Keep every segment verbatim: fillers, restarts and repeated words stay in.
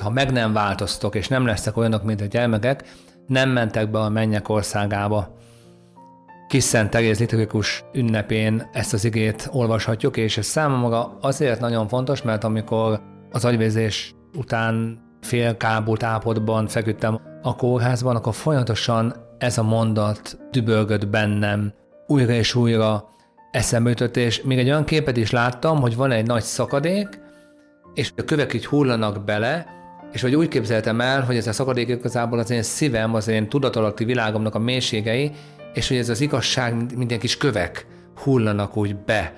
ha meg nem változtok, és nem lesztek olyanok, mint a gyermekek, nem mentek be a mennyek országába. Kis Szent Teréz liturgikus ünnepén ezt az igét olvashatjuk, és ez számomra azért nagyon fontos, mert amikor az agyvérzés után félkábult állapotban feküdtem a kórházban, akkor folyamatosan ez a mondat dübörgött bennem, újra és újra eszembe jutott, és még egy olyan képet is láttam, hogy van egy nagy szakadék, és a kövek így hullanak bele, és vagy úgy képzeltem el, hogy ez a szakadék igazából az én szívem, az én tudatalatti világomnak a mélységei, és hogy ez az igazság, minden kis kövek hullanak úgy be.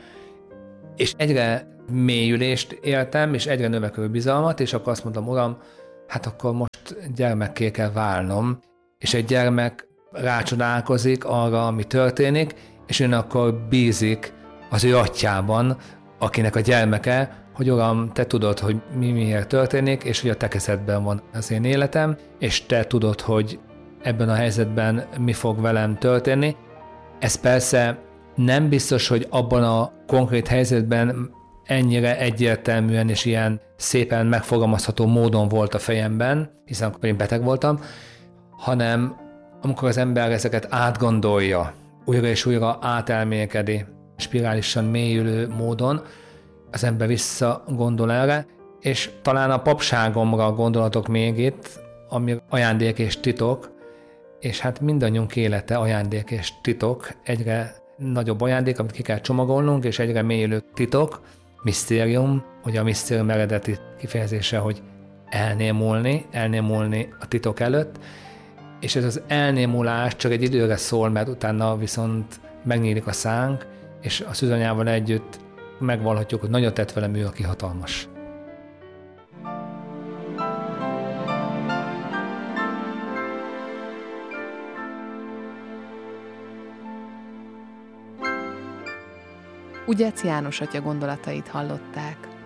És egyre mélyülést éltem, és egyre növekvő bizalmat, és akkor azt mondtam, Uram, hát akkor most gyermekké kell válnom, és egy gyermek rácsodálkozik arra, ami történik, és ön akkor bízik az ő atyában, akinek a gyermeke, hogy Uram, te tudod, hogy mi miért történik, és hogy a te kezedben van az én életem, és te tudod, hogy ebben a helyzetben mi fog velem történni. Ez persze nem biztos, hogy abban a konkrét helyzetben ennyire egyértelműen és ilyen szépen megfogalmazható módon volt a fejemben, hiszen akkor én beteg voltam, hanem amikor az ember ezeket átgondolja, újra és újra átelmélkedi, spirálisan mélyülő módon, az ember visszagondol erre, és talán a papságomra gondolatok még itt, ami ajándék és titok, és hát mindannyiunk élete ajándék és titok, egyre nagyobb ajándék, amit ki kell csomagolnunk, és egyre mélyülő titok, misztérium, ugye a misztérium eredeti kifejezése, hogy elnémulni, elnémulni a titok előtt, és ez az elnémulás csak egy időre szól, mert utána viszont megnyílik a szánk, és a szűzanyával együtt megvallhatjuk, hogy nagyot tett velem ő, aki hatalmas. Ugyeck János atya gondolatait hallották.